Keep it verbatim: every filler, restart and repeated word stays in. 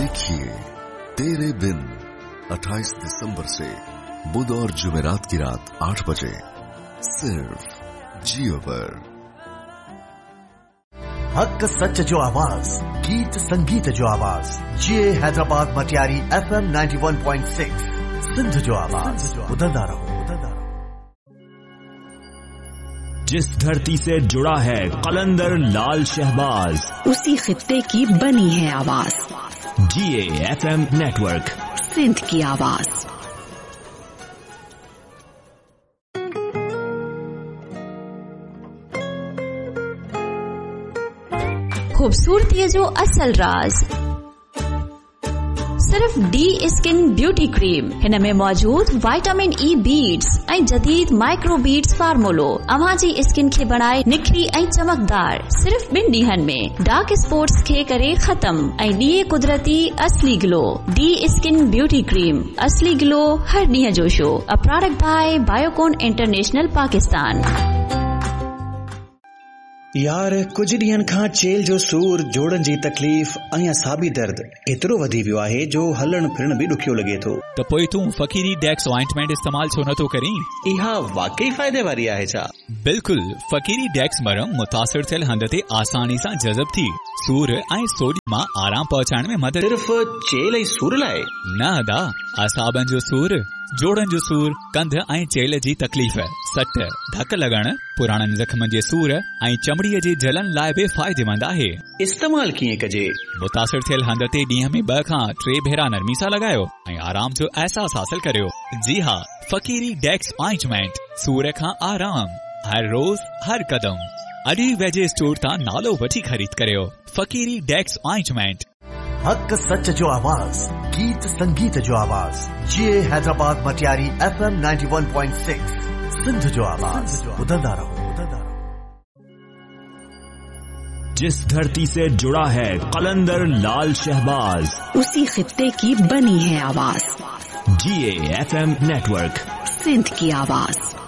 देखिए तेरे बिन अट्ठाईस दिसंबर से बुध और जुमेरात की रात आठ बजे सिर्फ जियो पर। हक सच जो आवाज, गीत संगीत जो आवाज, जियो Hyderabad Matiari F M ninety one point six, Sindh जो आवाज, उदंदा रहो, उदंदा रहो। जिस धरती से जुड़ा है कलंदर लाल शहबाज, उसी खित्ते की बनी है आवाज। जिए एफ एम नेटवर्क, सिंध की आवाज। खूबसूरती जो असल राज सिर्फ डी स्किन ब्यूटी क्रीम। हिन में मौजूद विटामिन ई बीड्स ऐं जदीद माइक्रो बीड्स फार्मूलो अव्हां जी स्किन खे बनाए निखरी ऐं चमकदार। सिर्फ ॿिनि ॾींहनि में डार्क स्पॉट्स खे करे खत्म ऐं ॾिए कुदरती असली glow. D skin beauty cream, असली ग्लो हर ॾींहं जो show. A product bye Biocon international Pakistan. यार कुछ ॾींहनि खां चेल जो सूर, जोड़नि जी तकलीफ़ ऐं असाबी दर्द एतिरो वधी वियो आहे जो हलण फिरण बि ॾुखियो लॻे थो। त पोइ तूं फ़कीरी डेक्स ऑइंटमेंट इस्तेमाल छो नथो करीं? इहा वाकई फ़ाइदे वारी आहे छा? बिल्कुल, फ़कीरी डेक्स मरम मुतासिर थियल हंध ते आसानी सां जज़ब थी सूर ऐं सोज मां आराम पहुचाइण में मदद। सिर्फ चेल ऐं सूर लाइ? न अदा, असाबनि जो सूर, जोड़नि जो सूर, कंध ऐं चेल जी तकलीफ़, सट, धक लॻण, पुराणनि ज़ख़्मनि जे सूर ऐं चमड़ीअ जे जलन लाइ बि फ़ाइदेमंद आहे। इस्तेमाल कीअं कजे? मुतासिर थियल हंध ते ॾींहं में ॿ खां टे भेरा नरमी सां लॻायो ऐं आराम जो अहसास हासिल करियो। जी हा, फ़कीरी डेक्स ऑइंटमेंट, सूर खां आराम, हर रोज़ हर कदम। अॼु वेझे स्टोर तां नालो वठी ख़रीद करियो। फ़कीरी डेक्स ऑइंटमेंट। हक सच जो आवाज, गीत संगीत जो आवाज, जियो Hyderabad Matiari F M ninety one point six, Sindh जो आवाज, उदंदा रहो, उदंदा रहो। जिस धरती से जुड़ा है कलंदर लाल शहबाज, उसी खित्ते की बनी है आवाज। जिए एफ एम नेटवर्क, सिंध की आवाज।